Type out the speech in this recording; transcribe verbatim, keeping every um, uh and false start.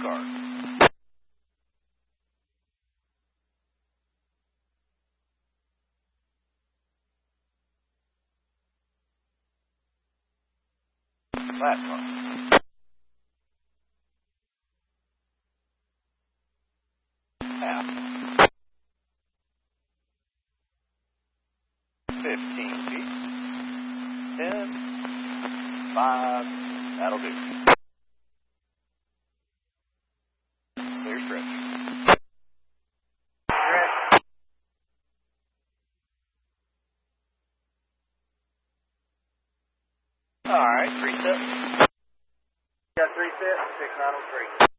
card. Last card. Half. Fifteen feet. Ten. Five. That'll do. Clear stretch. Stretch. All right, three sets. Got three sets, six nine oh three.